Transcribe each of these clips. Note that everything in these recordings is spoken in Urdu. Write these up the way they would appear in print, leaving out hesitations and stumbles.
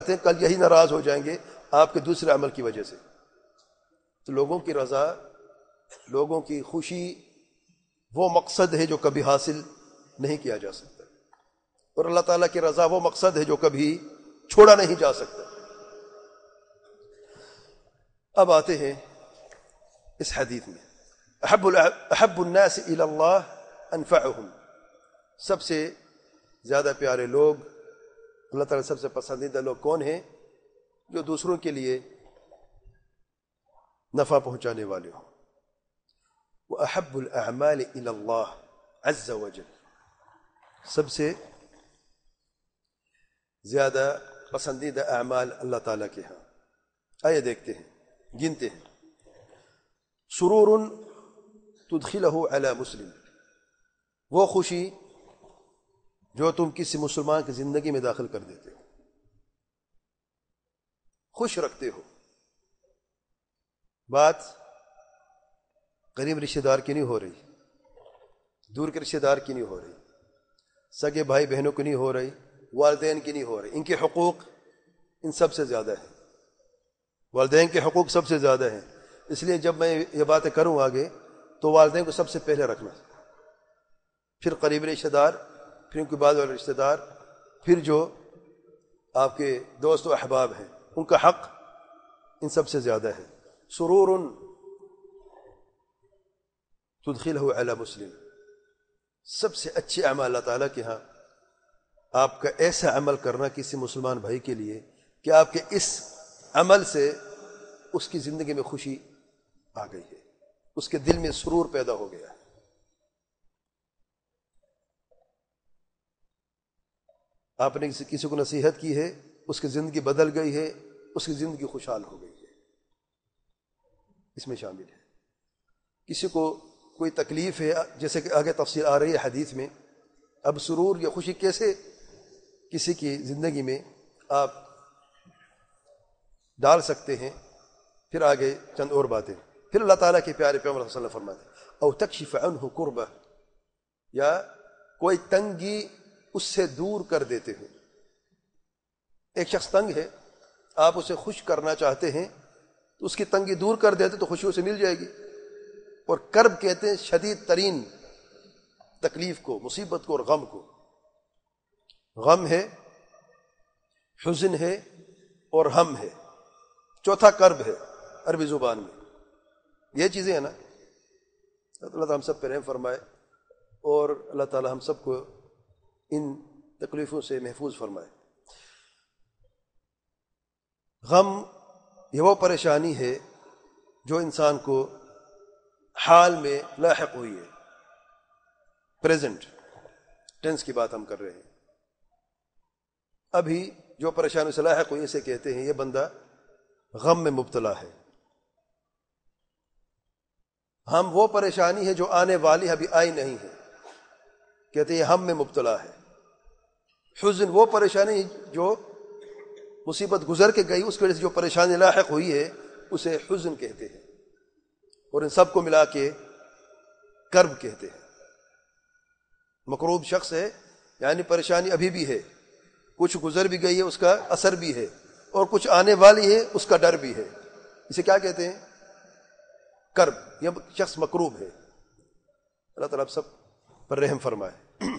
سکتے ہیں کل یہی ناراض ہو جائیں گے آپ کے دوسرے عمل کی وجہ سے. تو لوگوں کی رضا، لوگوں کی خوشی وہ مقصد ہے جو کبھی حاصل نہیں کیا جا سکتا، اور اللہ تعالیٰ کی رضا وہ مقصد ہے جو کبھی چھوڑا نہیں جا سکتا. اب آتے ہیں اس حدیث میں، احب الناس الی اللہ انفعهم. سب سے زیادہ پیارے لوگ، اللہ تعالیٰ سب سے پسندیدہ لوگ کون ہیں؟ جو دوسروں کے لیے نفع پہنچانے والے ہوں. وَأَحَبُّ الْأَعْمَالِ إِلَى اللَّهِ عَزَّ وَجَلَّ. سب سے زیادہ پسندیدہ اعمال اللہ تعالیٰ کے ہاں. آئیے دیکھتے ہیں، گنتے ہیں. سرور تدخلہ علی مسلم، وہ خوشی جو تم کسی مسلمان کی زندگی میں داخل کر دیتے ہو، خوش رکھتے ہو. بات قریب رشتہ دار کی نہیں ہو رہی، دور کے رشتہ دار کی نہیں ہو رہی، سگے بھائی بہنوں کی نہیں ہو رہی، والدین کی نہیں ہو رہی. ان کے حقوق ان سب سے زیادہ ہیں، والدین کے حقوق سب سے زیادہ ہیں. اس لیے جب میں یہ باتیں کروں آگے تو والدین کو سب سے پہلے رکھنا، پھر قریب رشتہ دار، پھر ان کے بعد والے رشتہ دار، پھر جو آپ کے دوست و احباب ہیں ان کا حق ان سب سے زیادہ ہے. سرور تدخلہ علی مسلم، سب سے اچھے اعمال اللہ تعالیٰ کے ہاں آپ کا ایسا عمل کرنا کسی مسلمان بھائی کے لیے کہ آپ کے اس عمل سے اس کی زندگی میں خوشی آ گئی ہے، اس کے دل میں سرور پیدا ہو گیا ہے. آپ نے کسی کو نصیحت کی ہے، اس کی زندگی بدل گئی ہے، اس کی زندگی خوشحال ہو گئی ہے، اس میں شامل ہے. کسی کو کوئی تکلیف ہے، جیسے کہ آگے تفصیل آ رہی ہے حدیث میں. اب سرور یا خوشی کیسے کسی کی زندگی میں آپ ڈال سکتے ہیں، پھر آگے چند اور باتیں. پھر اللہ تعالیٰ کے پیارے پیغمبر صلی اللہ علیہ وسلم فرماتے ہیں او تکشف عنہ کربہ، یا کوئی تنگی اس سے دور کر دیتے ہیں. ایک شخص تنگ ہے، آپ اسے خوش کرنا چاہتے ہیں تو اس کی تنگی دور کر دیتے تو خوشی اسے مل جائے گی. اور کرب کہتے ہیں شدید ترین تکلیف کو، مصیبت کو اور غم کو. غم ہے، حزن ہے اور ہم ہے. چوتھا کرب ہے عربی زبان میں. یہ چیزیں ہیں نا. اللہ تعالیٰ ہم سب پہ رحم فرمائے اور اللہ تعالیٰ ہم سب کو ان تکلیفوں سے محفوظ فرمائے. غم یہ وہ پریشانی ہے جو انسان کو حال میں لاحق ہوئی ہے. پریزنٹ ٹینس کی بات ہم کر رہے ہیں. ابھی جو پریشانی سے لاحق ہوئی اسے کہتے ہیں یہ بندہ غم میں مبتلا ہے. ہم وہ پریشانی ہے جو آنے والی ابھی آئی نہیں ہے، کہتے ہیں ہم میں مبتلا ہے. حزن وہ پریشانی جو مصیبت گزر کے گئی، اس کی وجہ سے جو پریشانی لاحق ہوئی ہے اسے حزن کہتے ہیں. اور ان سب کو ملا کے کرب کہتے ہیں. مکروب شخص ہے یعنی پریشانی ابھی بھی ہے، کچھ گزر بھی گئی ہے اس کا اثر بھی ہے، اور کچھ آنے والی ہے اس کا ڈر بھی ہے. اسے کیا کہتے ہیں؟ کرب. یہ شخص مکروب ہے. اللہ تعالیٰ آپ سب پر رحم فرمائے.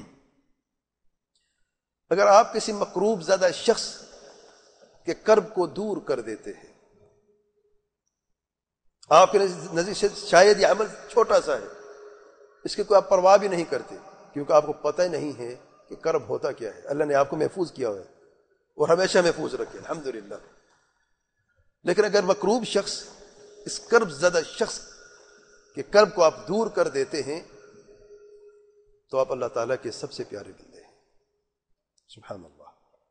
اگر آپ کسی مکروب زدہ شخص کے کرب کو دور کر دیتے ہیں، آپ کے نظر سے شاید یہ عمل چھوٹا سا ہے، اس کی کوئی آپ پرواہ بھی نہیں کرتے کیونکہ آپ کو پتہ ہی نہیں ہے کہ کرب ہوتا کیا ہے. اللہ نے آپ کو محفوظ کیا ہوا ہے اور ہمیشہ محفوظ رکھے الحمدللہ. لیکن اگر مکروب شخص اس کرب زدہ شخص کے کرب کو آپ دور کر دیتے ہیں تو آپ اللہ تعالیٰ کے سب سے پیارے بندے ہیں. سبحان اللہ.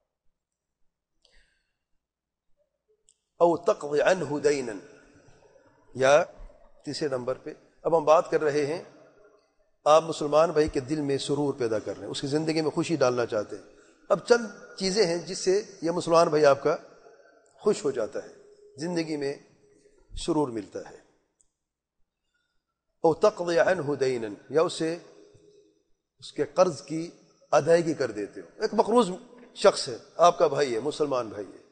او تقضی عنہ دینا، یا تیسرے نمبر پہ اب ہم بات کر رہے ہیں آپ مسلمان بھائی کے دل میں سرور پیدا کر رہے ہیں، اس کی زندگی میں خوشی ڈالنا چاہتے ہیں. اب چند چیزیں ہیں جس سے یہ مسلمان بھائی آپ کا خوش ہو جاتا ہے، زندگی میں سرور ملتا ہے. او تقضی عنہ دینا، یا اسے اس کے قرض کی ادائیگی کر دیتے ہو. ایک مقروض شخص ہے، آپ کا بھائی ہے، مسلمان بھائی ہے،